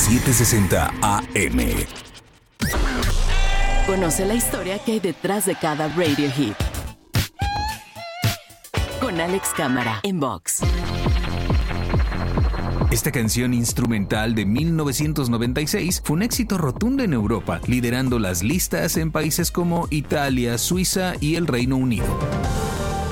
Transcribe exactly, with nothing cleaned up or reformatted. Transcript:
setecientos sesenta A M. Conoce la historia que hay detrás de cada radio hit. Con Alex Cámara en Vox. Esta canción instrumental de mil novecientos noventa y seis fue un éxito rotundo en Europa, liderando las listas en países como Italia, Suiza y el Reino Unido.